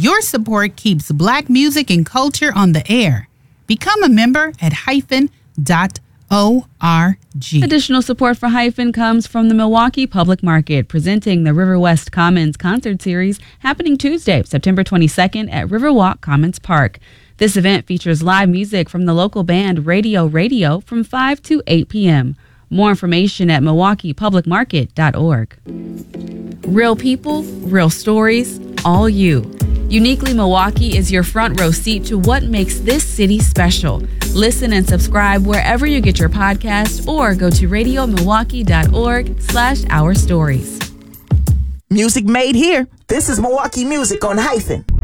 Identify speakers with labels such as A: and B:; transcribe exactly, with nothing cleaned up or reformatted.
A: Your support keeps Black music and culture on the air. Become a member at hyphen dot org.
B: Additional support for Hyphen comes from the Milwaukee Public Market, presenting the River West Commons Concert Series happening Tuesday, September twenty-second at Riverwalk Commons Park. This event features live music from the local band Radio Radio from five to eight p.m. More information at milwaukee public market dot org. Real people, real stories, all you. Uniquely Milwaukee is your front row seat to what makes this city special. Listen and subscribe wherever you get your podcast or go to radio milwaukee dot org slash our stories.
C: Music made here. This is Milwaukee Music on Hyphen.